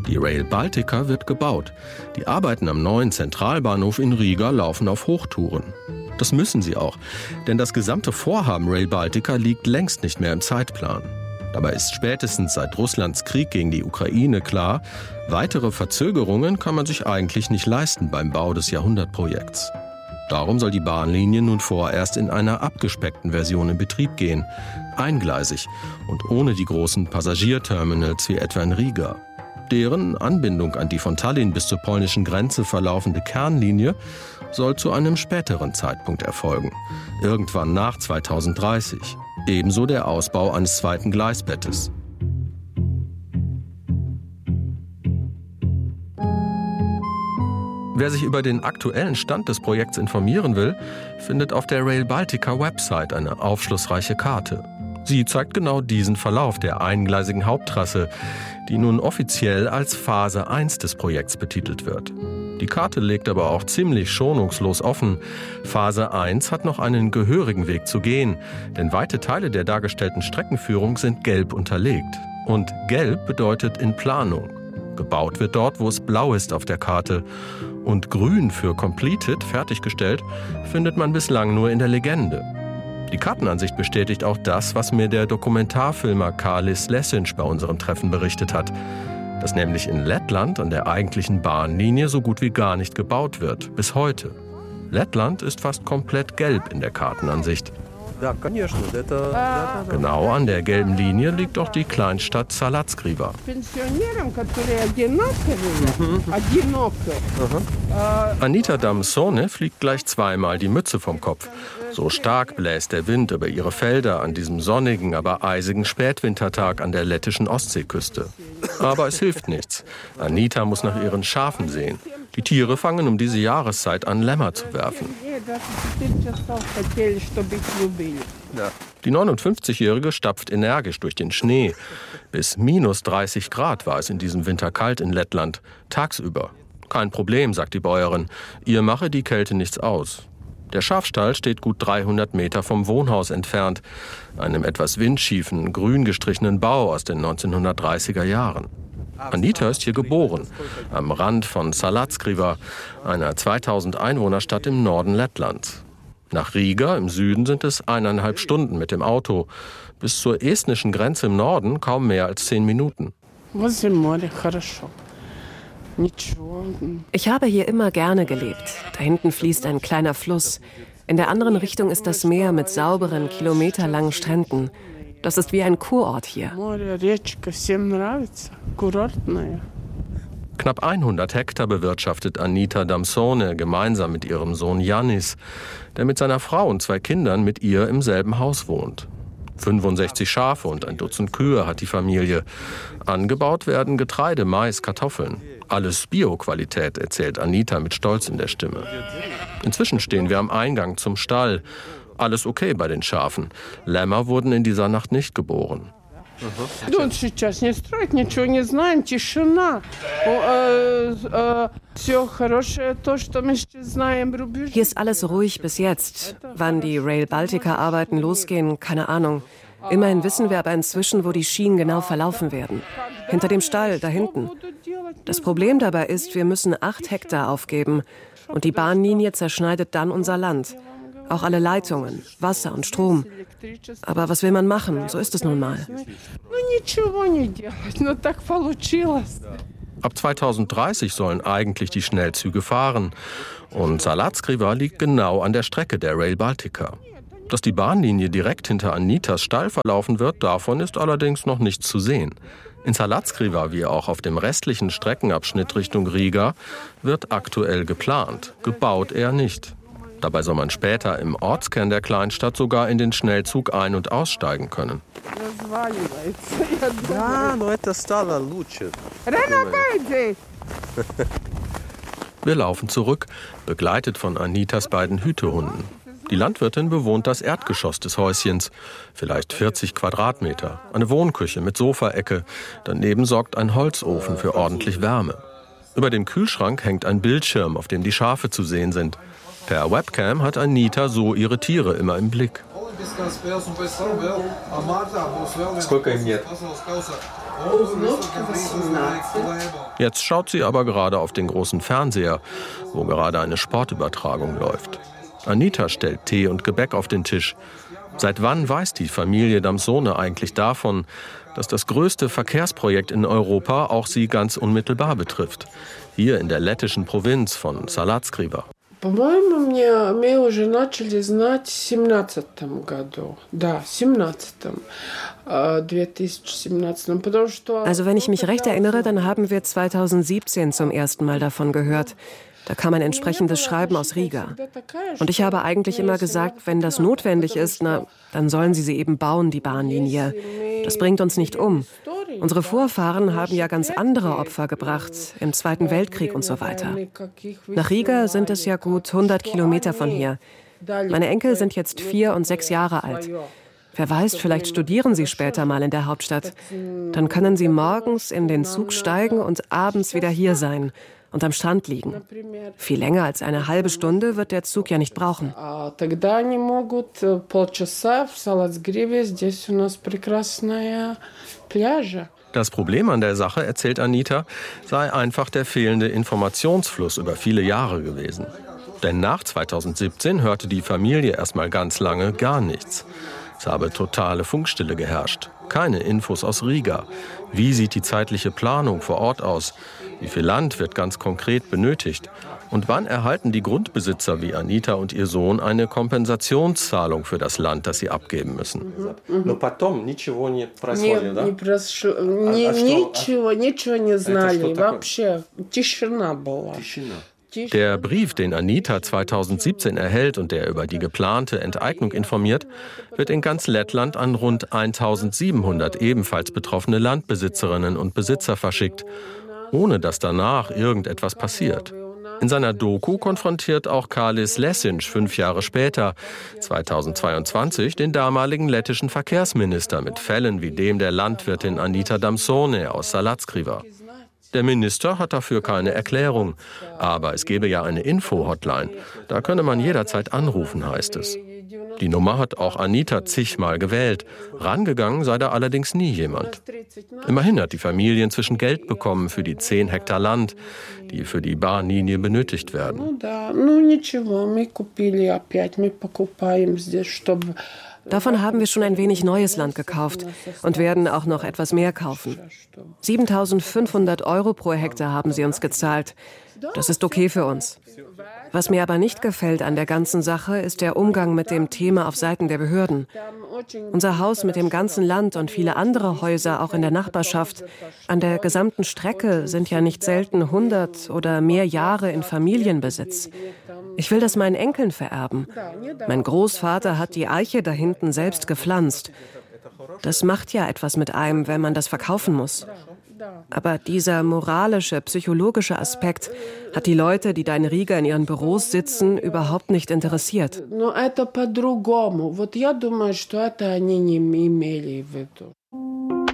Die Rail Baltica wird gebaut. Die Arbeiten am neuen Zentralbahnhof in Riga laufen auf Hochtouren. Das müssen sie auch, denn das gesamte Vorhaben Rail Baltica liegt längst nicht mehr im Zeitplan. Dabei ist spätestens seit Russlands Krieg gegen die Ukraine klar, weitere Verzögerungen kann man sich eigentlich nicht leisten beim Bau des Jahrhundertprojekts. Darum soll die Bahnlinie nun vorerst in einer abgespeckten Version in Betrieb gehen, eingleisig und ohne die großen Passagierterminals wie etwa in Riga. Deren Anbindung an die von Tallinn bis zur polnischen Grenze verlaufende Kernlinie soll zu einem späteren Zeitpunkt erfolgen, irgendwann nach 2030. Ebenso der Ausbau eines zweiten Gleisbettes. Wer sich über den aktuellen Stand des Projekts informieren will, findet auf der Rail Baltica Website eine aufschlussreiche Karte. Sie zeigt genau diesen Verlauf der eingleisigen Haupttrasse, die nun offiziell als Phase 1 des Projekts betitelt wird. Die Karte legt aber auch ziemlich schonungslos offen. Phase 1 hat noch einen gehörigen Weg zu gehen, denn weite Teile der dargestellten Streckenführung sind gelb unterlegt. Und gelb bedeutet in Planung. Gebaut wird dort, wo es blau ist auf der Karte. Und grün für completed, fertiggestellt, findet man bislang nur in der Legende. Die Kartenansicht bestätigt auch das, was mir der Dokumentarfilmer Kārlis Lesiņš bei unserem Treffen berichtet hat. Dass nämlich in Lettland an der eigentlichen Bahnlinie so gut wie gar nicht gebaut wird, bis heute. Lettland ist fast komplett gelb in der Kartenansicht. Genau an der gelben Linie liegt auch die Kleinstadt Salackříva. Anita Damsone fliegt gleich zweimal die Mütze vom Kopf. So stark bläst der Wind über ihre Felder an diesem sonnigen, aber eisigen Spätwintertag an der lettischen Ostseeküste. Aber es hilft nichts. Anita muss nach ihren Schafen sehen. Die Tiere fangen um diese Jahreszeit an, Lämmer zu werfen. Die 59-Jährige stapft energisch durch den Schnee. Bis minus 30 Grad war es in diesem Winter kalt in Lettland, tagsüber. Kein Problem, sagt die Bäuerin. Ihr mache die Kälte nichts aus. Der Schafstall steht gut 300 Meter vom Wohnhaus entfernt, einem etwas windschiefen, grün gestrichenen Bau aus den 1930er Jahren. Anita ist hier geboren, am Rand von Salackříva, einer 2000 Einwohnerstadt im Norden Lettlands. Nach Riga im Süden sind es 1,5 Stunden mit dem Auto. Bis zur estnischen Grenze im Norden kaum mehr als 10 Minuten. Ich habe hier immer gerne gelebt. Da hinten fließt ein kleiner Fluss. In der anderen Richtung ist das Meer mit sauberen, kilometerlangen Stränden. Das ist wie ein Kurort hier. Knapp 100 Hektar bewirtschaftet Anita Damsone gemeinsam mit ihrem Sohn Yannis, der mit seiner Frau und 2 Kindern mit ihr im selben Haus wohnt. 65 Schafe und ein Dutzend Kühe hat die Familie. Angebaut werden Getreide, Mais, Kartoffeln. Alles Bio-Qualität, erzählt Anita mit Stolz in der Stimme. Inzwischen stehen wir am Eingang zum Stall. Alles okay bei den Schafen. Lämmer wurden in dieser Nacht nicht geboren. Hier ist alles ruhig bis jetzt. Wann die Rail Baltica-Arbeiten losgehen, keine Ahnung. Immerhin wissen wir aber inzwischen, wo die Schienen genau verlaufen werden. Hinter dem Stall, da hinten. Das Problem dabei ist, wir müssen 8 Hektar aufgeben. Und die Bahnlinie zerschneidet dann unser Land. Auch alle Leitungen, Wasser und Strom. Aber was will man machen? So ist es nun mal. Ab 2030 sollen eigentlich die Schnellzüge fahren. Und Salackříva liegt genau an der Strecke der Rail Baltica. Dass die Bahnlinie direkt hinter Anitas Stall verlaufen wird, davon ist allerdings noch nichts zu sehen. In Salackříva, wie auch auf dem restlichen Streckenabschnitt Richtung Riga, wird aktuell geplant, gebaut eher nicht. Dabei soll man später im Ortskern der Kleinstadt sogar in den Schnellzug ein- und aussteigen können. Wir laufen zurück, begleitet von Anitas beiden Hütehunden. Die Landwirtin bewohnt das Erdgeschoss des Häuschens, vielleicht 40 Quadratmeter, eine Wohnküche mit Sofaecke. Daneben sorgt ein Holzofen für ordentlich Wärme. Über dem Kühlschrank hängt ein Bildschirm, auf dem die Schafe zu sehen sind. Per Webcam hat Anita so ihre Tiere immer im Blick. Jetzt schaut sie aber gerade auf den großen Fernseher, wo gerade eine Sportübertragung läuft. Anita stellt Tee und Gebäck auf den Tisch. Seit wann weiß die Familie Damsone eigentlich davon, dass das größte Verkehrsprojekt in Europa auch sie ganz unmittelbar betrifft? Hier in der lettischen Provinz von Salacgrīva. По-моему, мы уже начали знать в 17 году. Да, в 2017, потому что... Also wenn ich mich recht erinnere, dann haben wir 2017 zum ersten Mal davon gehört. Da kam ein entsprechendes Schreiben aus Riga. Und ich habe eigentlich immer gesagt, wenn das notwendig ist, dann sollen sie eben bauen, die Bahnlinie. Das bringt uns nicht um. Unsere Vorfahren haben ja ganz andere Opfer gebracht, im Zweiten Weltkrieg und so weiter. Nach Riga sind es ja gut 100 Kilometer von hier. Meine Enkel sind jetzt 4 und 6 Jahre alt. Wer weiß, vielleicht studieren sie später mal in der Hauptstadt. Dann können sie morgens in den Zug steigen und abends wieder hier sein und am Strand liegen. Viel länger als eine halbe Stunde wird der Zug ja nicht brauchen. Das Problem an der Sache, erzählt Anita, sei einfach der fehlende Informationsfluss über viele Jahre gewesen. Denn nach 2017 hörte die Familie erstmal ganz lange gar nichts. Es habe totale Funkstille geherrscht. Keine Infos aus Riga. Wie sieht die zeitliche Planung vor Ort aus? Wie viel Land wird ganz konkret benötigt? Und wann erhalten die Grundbesitzer wie Anita und ihr Sohn eine Kompensationszahlung für das Land, das sie abgeben müssen? Der Brief, den Anita 2017 erhält und der über die geplante Enteignung informiert, wird in ganz Lettland an rund 1700 ebenfalls betroffene Landbesitzerinnen und Besitzer verschickt, ohne dass danach irgendetwas passiert. In seiner Doku konfrontiert auch Kārlis Lesiņš 5 Jahre später, 2022, den damaligen lettischen Verkehrsminister mit Fällen wie dem der Landwirtin Anita Damsone aus Salacgrīva. Der Minister hat dafür keine Erklärung. Aber es gebe ja eine Info-Hotline. Da könne man jederzeit anrufen, heißt es. Die Nummer hat auch Anita zigmal gewählt. Rangegangen sei da allerdings nie jemand. Immerhin hat die Familie inzwischen Geld bekommen für die 10 Hektar Land, die für die Bahnlinie benötigt werden. Davon haben wir schon ein wenig neues Land gekauft und werden auch noch etwas mehr kaufen. 7.500 € pro Hektar haben sie uns gezahlt. Das ist okay für uns. Was mir aber nicht gefällt an der ganzen Sache, ist der Umgang mit dem Thema auf Seiten der Behörden. Unser Haus mit dem ganzen Land und viele andere Häuser auch in der Nachbarschaft an der gesamten Strecke sind ja nicht selten 100 oder mehr Jahre in Familienbesitz. Ich will das meinen Enkeln vererben. Mein Großvater hat die Eiche da hinten selbst gepflanzt. Das macht ja etwas mit einem, wenn man das verkaufen muss. Aber dieser moralische, psychologische Aspekt hat die Leute, die da in Riga in ihren Büros sitzen, überhaupt nicht interessiert.